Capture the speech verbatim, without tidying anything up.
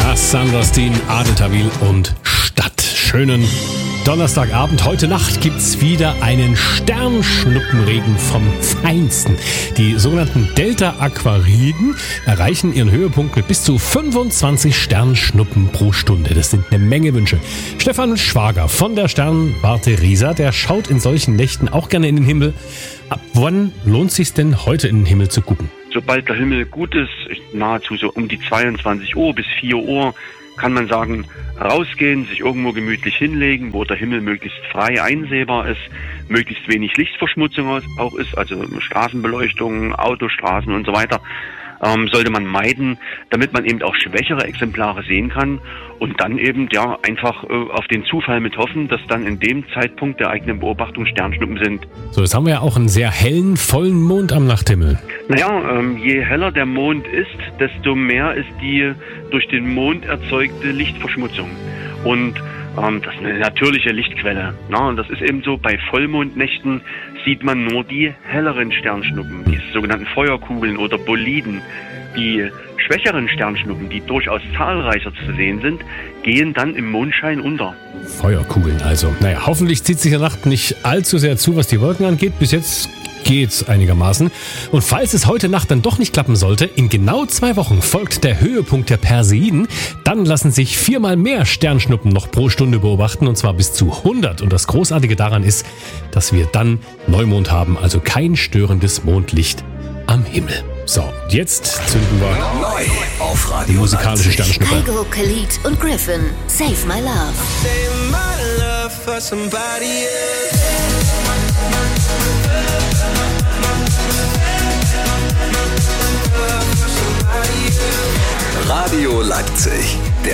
Cassandra Steen, Adel Tawil und Stadt. Schönen Donnerstagabend. Heute Nacht gibt's wieder einen Sternschnuppenregen vom Feinsten. Die sogenannten Delta-Aquariden erreichen ihren Höhepunkt mit bis zu fünfundzwanzig Sternschnuppen pro Stunde. Das sind eine Menge Wünsche. Stefan Schwager von der Sternwarte Riesa, der schaut in solchen Nächten auch gerne in den Himmel. Ab wann lohnt es sich denn heute in den Himmel zu gucken? Sobald der Himmel gut ist, nahezu so um die zweiundzwanzig Uhr bis vier Uhr, kann man sagen, rausgehen, sich irgendwo gemütlich hinlegen, wo der Himmel möglichst frei einsehbar ist, möglichst wenig Lichtverschmutzung auch ist, also Straßenbeleuchtung, Autostraßen und so weiter, ähm, sollte man meiden, damit man eben auch schwächere Exemplare sehen kann und dann eben ja einfach äh, auf den Zufall mit hoffen, dass dann in dem Zeitpunkt der eigenen Beobachtung Sternschnuppen sind. So, jetzt haben wir ja auch einen sehr hellen, vollen Mond am Nachthimmel. Naja, ähm, je heller der Mond ist, desto mehr ist die durch den Mond erzeugte Lichtverschmutzung. Und ähm, das ist eine natürliche Lichtquelle. Na, und das ist eben so, bei Vollmondnächten sieht man nur die helleren Sternschnuppen, die sogenannten Feuerkugeln oder Boliden. Die schwächeren Sternschnuppen, die durchaus zahlreicher zu sehen sind, gehen dann im Mondschein unter. Feuerkugeln also. Naja, hoffentlich zieht sich in der Nacht nicht allzu sehr zu, was die Wolken angeht. Bis jetzt geht's einigermaßen. Und falls es heute Nacht dann doch nicht klappen sollte, in genau zwei Wochen folgt der Höhepunkt der Perseiden. Dann lassen sich viermal mehr Sternschnuppen noch pro Stunde beobachten, und zwar bis zu hundert. Und das Großartige daran ist, dass wir dann Neumond haben, also kein störendes Mondlicht am Himmel. So, jetzt zünden wir neu auf Radio die musikalische Sternschnuppe. Kygo, Khalid und Griffin, Save My Love. Save my love for somebody else. Radio Leipzig.